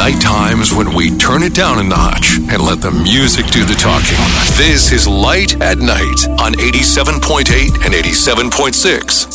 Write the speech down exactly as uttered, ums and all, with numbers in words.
night times when we turn it down a notch and let the music do the talking. This is Light at Night on eighty-seven point eight and eighty-seven point six